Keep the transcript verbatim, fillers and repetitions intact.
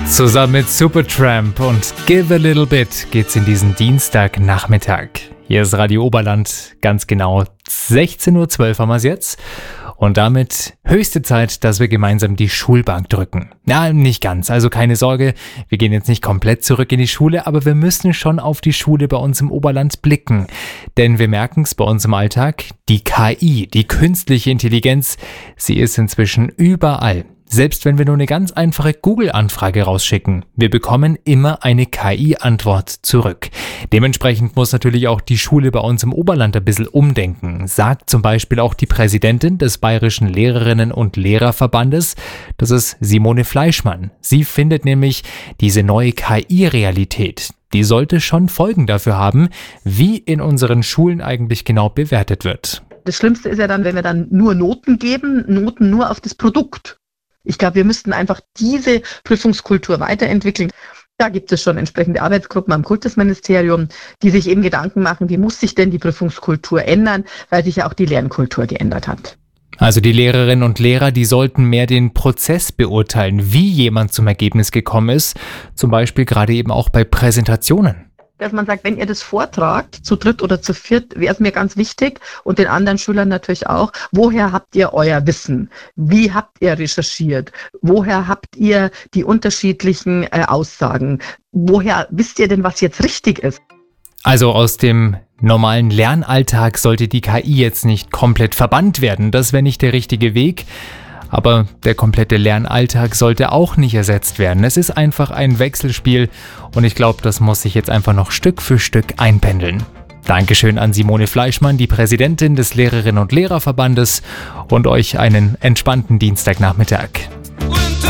Zusammen mit Supertramp und Give a Little Bit geht's in diesen Dienstagnachmittag. Hier ist Radio Oberland, ganz genau sechzehn Uhr zwölf haben wir es jetzt. Und damit höchste Zeit, dass wir gemeinsam die Schulbank drücken. Na, nicht ganz, also keine Sorge, wir gehen jetzt nicht komplett zurück in die Schule, aber wir müssen schon auf die Schule bei uns im Oberland blicken. Denn wir merken es bei uns im Alltag, die K I, die künstliche Intelligenz, sie ist inzwischen überall. Selbst wenn wir nur eine ganz einfache Google-Anfrage rausschicken, wir bekommen immer eine K I-Antwort zurück. Dementsprechend muss natürlich auch die Schule bei uns im Oberland ein bisschen umdenken, sagt zum Beispiel auch die Präsidentin des Bayerischen Lehrerinnen- und Lehrerverbandes, das ist Simone Fleischmann. Sie findet nämlich, diese neue K I-Realität, die sollte schon Folgen dafür haben, wie in unseren Schulen eigentlich genau bewertet wird. Das Schlimmste ist ja dann, wenn wir dann nur Noten geben, Noten nur auf das Produkt. Ich glaube, wir müssten einfach diese Prüfungskultur weiterentwickeln. Da gibt es schon entsprechende Arbeitsgruppen am Kultusministerium, die sich eben Gedanken machen, wie muss sich denn die Prüfungskultur ändern, weil sich ja auch die Lernkultur geändert hat. Also die Lehrerinnen und Lehrer, die sollten mehr den Prozess beurteilen, wie jemand zum Ergebnis gekommen ist, zum Beispiel gerade eben auch bei Präsentationen. Dass man sagt, wenn ihr das vortragt, zu dritt oder zu viert, wäre es mir ganz wichtig und den anderen Schülern natürlich auch, woher habt ihr euer Wissen? Wie habt ihr recherchiert? Woher habt ihr die unterschiedlichen äh, Aussagen? Woher wisst ihr denn, was jetzt richtig ist? Also aus dem normalen Lernalltag sollte die K I jetzt nicht komplett verbannt werden. Das wäre nicht der richtige Weg. Aber der komplette Lernalltag sollte auch nicht ersetzt werden. Es ist einfach ein Wechselspiel und ich glaube, das muss sich jetzt einfach noch Stück für Stück einpendeln. Dankeschön an Simone Fleischmann, die Präsidentin des Lehrerinnen- und Lehrerverbandes, und euch einen entspannten Dienstagnachmittag.